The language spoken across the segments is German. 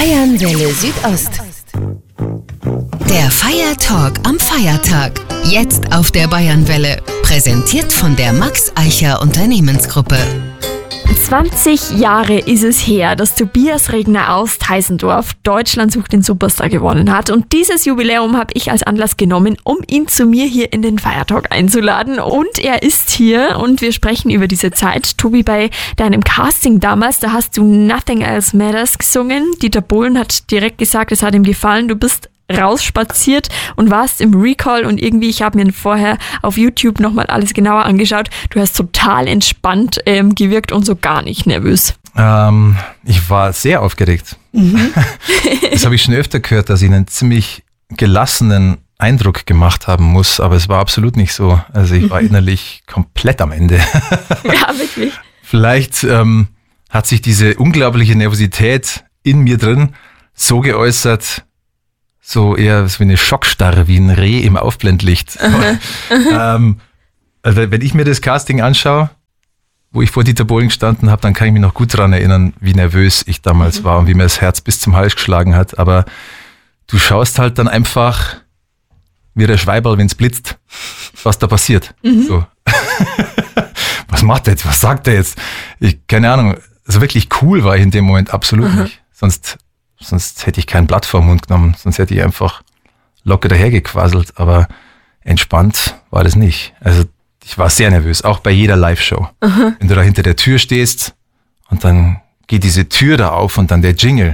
Bayernwelle Südost. Der Feiertalk am Feiertag. Jetzt auf der Bayernwelle. Präsentiert von der Max Eicher Unternehmensgruppe. 20 Jahre ist es her, dass Tobias Regner aus Teisendorf Deutschland sucht den Superstar gewonnen hat. Und dieses Jubiläum habe ich als Anlass genommen, um ihn zu mir hier in den Feiertalk einzuladen. Und er ist hier und wir sprechen über diese Zeit. Tobi, bei deinem Casting damals, da hast du Nothing Else Matters gesungen. Dieter Bohlen hat direkt gesagt, es hat ihm gefallen. Du bist rausspaziert und warst im Recall und irgendwie, ich habe mir vorher auf YouTube nochmal alles genauer angeschaut. Du hast total entspannt gewirkt und so gar nicht nervös. Ich war sehr aufgeregt. Das habe ich schon öfter gehört, dass ich einen ziemlich gelassenen Eindruck gemacht haben muss, aber es war absolut nicht so. Also ich war innerlich komplett am Ende. Ja, wirklich. Vielleicht hat sich diese unglaubliche Nervosität in mir drin so geäußert, so eher wie eine Schockstarre, wie ein Reh im Aufblendlicht. Also wenn ich mir das Casting anschaue, wo ich vor Dieter Bohlen gestanden habe, dann kann ich mich noch gut daran erinnern, wie nervös ich damals war und wie mir das Herz bis zum Hals geschlagen hat. Aber du schaust halt dann einfach wie der Schweiberl, wenn es blitzt, was da passiert. So. Was macht er jetzt? Was sagt er jetzt? Keine Ahnung. Also wirklich cool war ich in dem Moment absolut nicht. Sonst hätte ich kein Blatt vor den Mund genommen, sonst hätte ich einfach locker dahergequasselt, aber entspannt war das nicht. Also ich war sehr nervös, auch bei jeder Live-Show. Wenn du da hinter der Tür stehst und dann geht diese Tür da auf und dann der Jingle,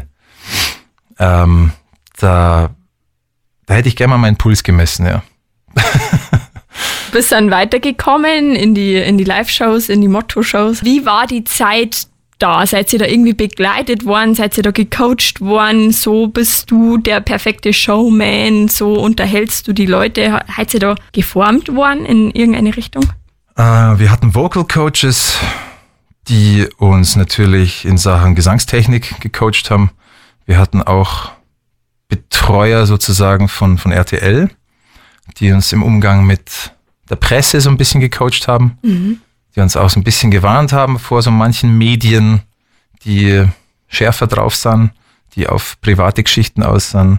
da hätte ich gerne mal meinen Puls gemessen, ja. Bist dann weitergekommen in die Live-Shows, in die Motto-Shows. Wie war die Zeit da? Seid ihr da irgendwie begleitet worden? Seid ihr da gecoacht worden? So bist du der perfekte Showman? So unterhältst du die Leute? Seid ihr da geformt worden in irgendeine Richtung? Wir hatten Vocal Coaches, die uns natürlich in Sachen Gesangstechnik gecoacht haben. Wir hatten auch Betreuer sozusagen von RTL, die uns im Umgang mit der Presse so ein bisschen gecoacht haben. Die uns auch so ein bisschen gewarnt haben vor so manchen Medien, die schärfer drauf sahen, die auf private Geschichten aussahen.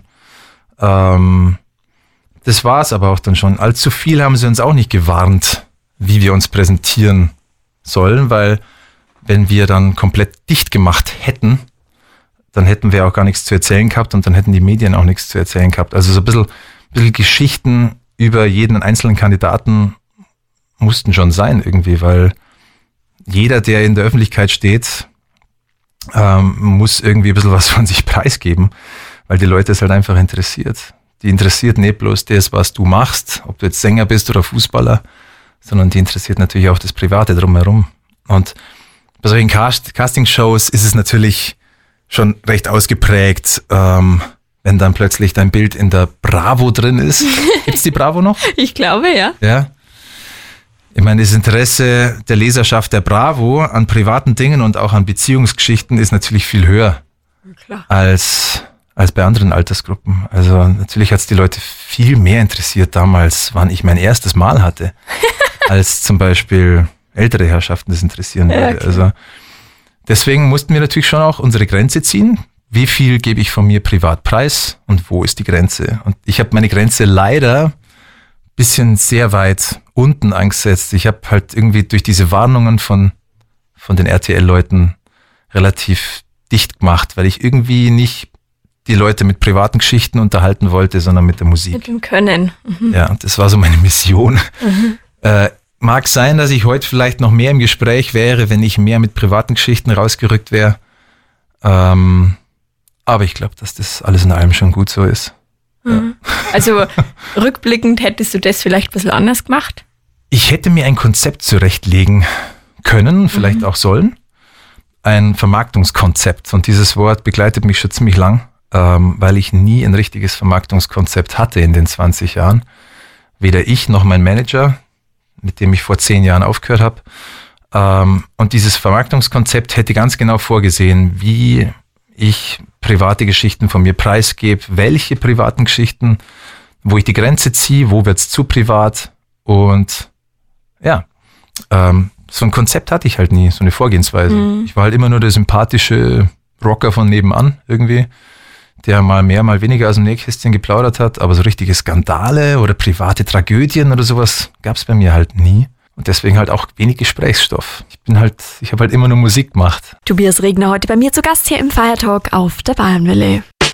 Das war es aber auch dann schon. Allzu viel haben sie uns auch nicht gewarnt, wie wir uns präsentieren sollen, weil wenn wir dann komplett dicht gemacht hätten, dann hätten wir auch gar nichts zu erzählen gehabt und dann hätten die Medien auch nichts zu erzählen gehabt. Also so ein bisschen Geschichten über jeden einzelnen Kandidaten mussten schon sein irgendwie, weil jeder, der in der Öffentlichkeit steht, muss irgendwie ein bisschen was von sich preisgeben, weil die Leute es halt einfach interessiert. Die interessiert nicht bloß das, was du machst, ob du jetzt Sänger bist oder Fußballer, sondern die interessiert natürlich auch das Private drumherum. Und bei solchen Castingshows ist es natürlich schon recht ausgeprägt, wenn dann plötzlich dein Bild in der Bravo drin ist. Gibt's die Bravo noch? Ich glaube, ja. Ja. Ich meine, das Interesse der Leserschaft der Bravo an privaten Dingen und auch an Beziehungsgeschichten ist natürlich viel höher als bei anderen Altersgruppen. Also natürlich hat es die Leute viel mehr interessiert damals, wann ich mein erstes Mal hatte, als zum Beispiel ältere Herrschaften das interessieren würde. Okay. Also deswegen mussten wir natürlich schon auch unsere Grenze ziehen. Wie viel gebe ich von mir privat preis und wo ist die Grenze? Und ich habe meine Grenze leider bisschen sehr weit unten angesetzt. Ich habe halt irgendwie durch diese Warnungen von den RTL-Leuten relativ dicht gemacht, weil ich irgendwie nicht die Leute mit privaten Geschichten unterhalten wollte, sondern mit der Musik. Mit dem Können. Ja, das war so meine Mission. Mag sein, dass ich heute vielleicht noch mehr im Gespräch wäre, wenn ich mehr mit privaten Geschichten rausgerückt wäre. Aber ich glaube, dass das alles in allem schon gut so ist. Ja. Also rückblickend hättest du das vielleicht ein bisschen anders gemacht? Ich hätte mir ein Konzept zurechtlegen können, vielleicht auch sollen. Ein Vermarktungskonzept. Und dieses Wort begleitet mich schon ziemlich lang, weil ich nie ein richtiges Vermarktungskonzept hatte in den 20 Jahren. Weder ich noch mein Manager, mit dem ich vor 10 Jahren aufgehört habe. Und dieses Vermarktungskonzept hätte ganz genau vorgesehen, wie ich private Geschichten von mir preisgebe, welche privaten Geschichten, wo ich die Grenze ziehe, wo wird's zu privat und ja, so ein Konzept hatte ich halt nie, so eine Vorgehensweise. Ich war halt immer nur der sympathische Rocker von nebenan irgendwie der mal mehr, mal weniger aus dem Nähkästchen geplaudert hat, aber so richtige Skandale oder private Tragödien oder sowas gab es bei mir halt nie. Und deswegen halt auch wenig Gesprächsstoff. Ich habe halt immer nur Musik gemacht. Tobias Regner heute bei mir zu Gast hier im Feiertalk auf der Bayernwelle.